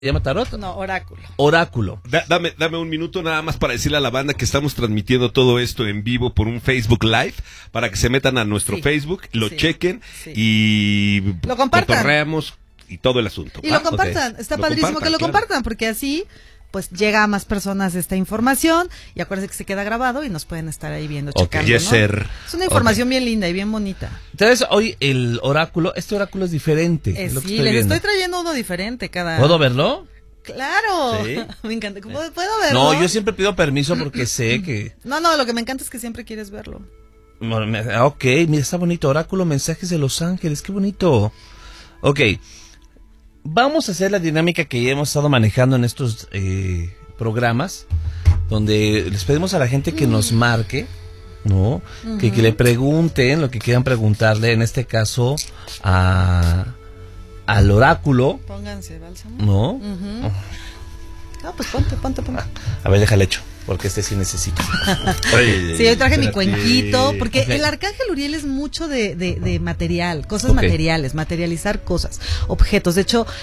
¿Se llama tarot? No, oráculo. Oráculo. Dame un minuto nada más para decirle a la banda que estamos transmitiendo todo esto en vivo por un Facebook Live, para que se metan a nuestro Facebook, lo chequen y lo compartan. Cotorreamos y todo el asunto. Y lo compartan, está padrísimo que lo compartan, porque así pues llega a más personas esta información y acuérdense que se queda grabado y nos pueden estar ahí viendo, checando, yes, ¿no? sir. Es una información bien linda y bien bonita. Entonces, hoy el oráculo, este oráculo es diferente. Sí, les estoy trayendo uno diferente cada... ¿Puedo verlo? ¡Claro! ¿Sí? Me encanta. ¿Puedo verlo? No, yo siempre pido permiso porque sé que... No, lo que me encanta es que siempre quieres verlo. Ok, mira, está bonito. Oráculo, mensajes de Los Ángeles, qué bonito. Ok. Vamos a hacer la dinámica que ya hemos estado manejando en estos programas, donde les pedimos a la gente que nos marque, ¿no? Que le pregunten lo que quieran preguntarle, en este caso al oráculo. Pónganse bálsamo. ¿No? No, pues ponte. A ver, déjale hecho, porque este sí necesito. Sí, yo traje mi cuenquito, porque el arcángel Uriel es mucho de material, cosas materiales, materializar cosas, objetos. De hecho,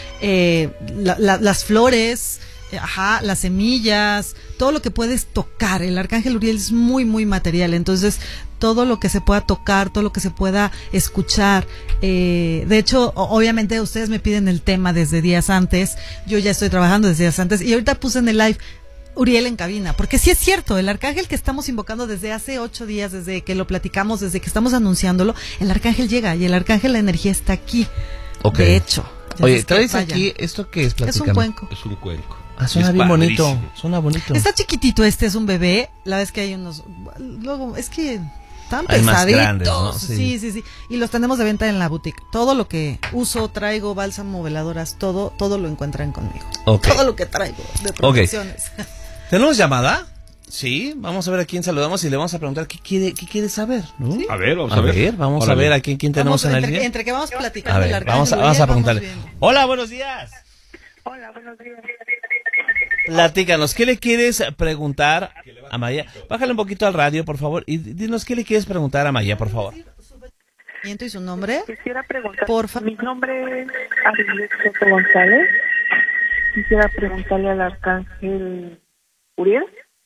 las flores, las semillas, todo lo que puedes tocar. El arcángel Uriel es muy, muy material. Entonces, todo lo que se pueda tocar, todo lo que se pueda escuchar. De hecho, obviamente ustedes me piden el tema desde días antes. Yo ya estoy trabajando desde días antes y ahorita puse en el live Uriel en cabina, porque sí es cierto, el arcángel que estamos invocando desde hace 8 días, desde que lo platicamos, desde que estamos anunciándolo, el arcángel llega y el arcángel, la energía está aquí. De hecho. Oye, traes aquí, ¿esto qué es? Es un cuenco. Es un cuenco. Suena bien bonito, suena bonito. Está chiquitito, es un bebé, la vez que hay unos, luego, es que están pesaditos. Más grandes, ¿no? Sí. Y los tenemos de venta en la boutique. Todo lo que uso, traigo, bálsamo, veladoras, todo lo encuentran conmigo. Todo lo que traigo de protecciones. ¿Tenemos llamada? Sí, vamos a ver a quién saludamos y le vamos a preguntar qué quiere saber, ¿no? ¿Sí? A ver, vamos a ver a quién tenemos en la línea. Entre que vamos platicando el arcángel. Vamos a preguntarle. Hola, buenos días. Hola, buenos días. Platícanos, ¿qué le quieres preguntar a Maya? Bájale un poquito al radio, por favor, y dinos qué le quieres preguntar a Maya, por favor. ¿Y su nombre? Quisiera preguntar, Porfa. Mi nombre es Arislet Soto González. Quisiera preguntarle al arcángel Uriel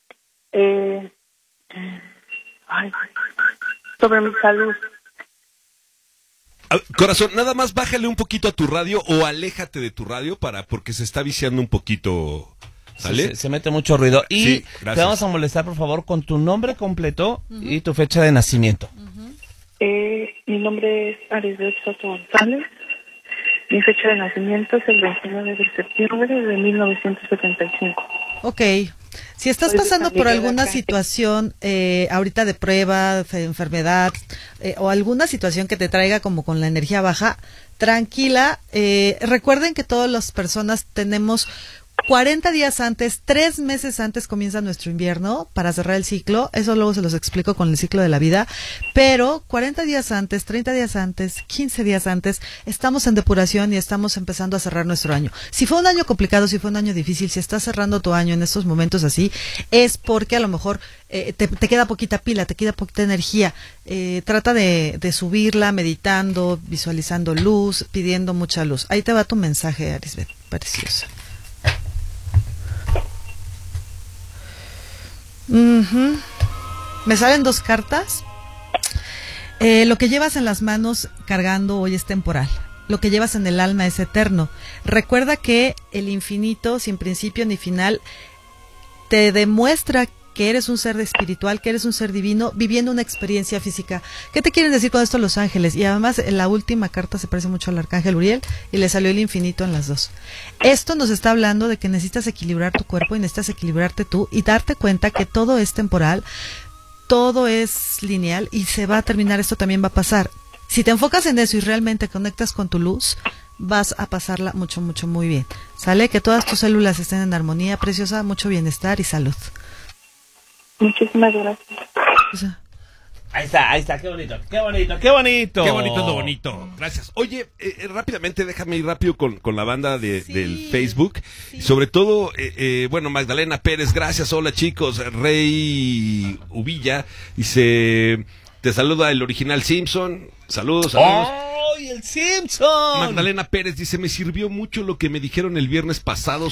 sobre mi salud. Corazón, nada más bájale un poquito a tu radio o aléjate de tu radio porque se está viciando un poquito. ¿Sale? Sí, se mete mucho ruido. Y sí, te vamos a molestar, por favor, con tu nombre completo y tu fecha de nacimiento. Mi nombre es Arislet Soto González. Mi fecha de nacimiento es el 29 de septiembre de 1975. Ok. Si estás pasando por alguna situación ahorita de prueba, de enfermedad o alguna situación que te traiga como con la energía baja, tranquila. Recuerden que todas las personas tenemos 40 días antes, 3 meses antes comienza nuestro invierno para cerrar el ciclo. Eso luego se los explico con el ciclo de la vida. Pero 40 días antes, 30 días antes, 15 días antes, estamos en depuración y estamos empezando a cerrar nuestro año. Si fue un año complicado, si fue un año difícil, si estás cerrando tu año en estos momentos así, es porque a lo mejor te queda poquita pila, te queda poquita energía. Trata de subirla meditando, visualizando luz, pidiendo mucha luz. Ahí te va tu mensaje, Arisbet, preciosa. Me salen 2 cartas. Lo que llevas en las manos cargando hoy es temporal. Lo que llevas en el alma es eterno. Recuerda que el infinito, sin principio ni final, te demuestra que eres un ser espiritual, que eres un ser divino, viviendo una experiencia física. ¿Qué te quieren decir con esto los ángeles? Y además, en la última carta se parece mucho al arcángel Uriel y le salió el infinito en las dos. Esto nos está hablando de que necesitas equilibrar tu cuerpo y necesitas equilibrarte tú y darte cuenta que todo es temporal, todo es lineal y se va a terminar, esto también va a pasar. Si te enfocas en eso y realmente conectas con tu luz, vas a pasarla mucho, muy bien. ¿Sale? Que todas tus células estén en armonía, preciosa, mucho bienestar y salud. Muchísimas gracias. Ahí está, qué bonito. Qué bonito es lo bonito. Gracias. Oye, rápidamente, déjame ir rápido con la banda del Facebook. Sí. Y sobre todo, Magdalena Pérez, gracias. Hola chicos, Rey Uvilla dice, te saluda el original Simpson. Saludos. ¡Ay, soy el Simpson. Magdalena Pérez dice, me sirvió mucho lo que me dijeron el viernes pasado